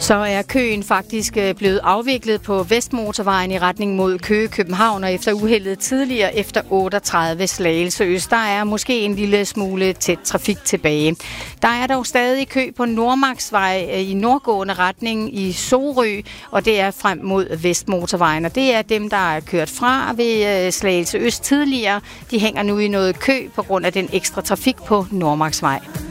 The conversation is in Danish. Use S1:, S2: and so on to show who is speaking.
S1: Så er køen faktisk blevet afviklet på Vestmotorvejen i retning mod Køge-København, og efter uheldet tidligere efter 38 Slagelse Øst. Der er måske en lille smule tæt trafik tilbage. Der er dog stadig kø på Nordmarksvej i nordgående retning i Sorø, og det er frem mod Vestmotorvejen. Og det er dem, der er kørt fra ved Slagelse Øst tidligere. De hænger nu i noget kø på grund af den ekstra trafik på Nordmarksvej.